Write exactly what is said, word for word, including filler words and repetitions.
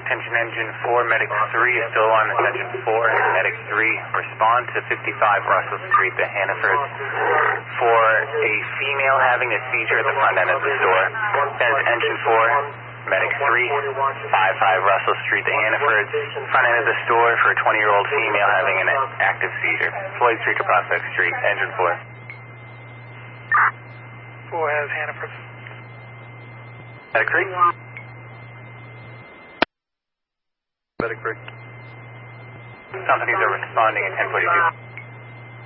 Attention engine four, medic three is still on attention four. Medic three, respond to fifty-five Russell Street, the Hannaford, for a female having a seizure at the front end of the store. That is engine four, medic three, fifty-five Russell Street, the Hannaford, front end of the store for a twenty-year-old female having an active seizure. Floyd Street to Prospect Street, engine four. four has Hannaford. Medic three. Medic three. Companies are responding at ten forty-two.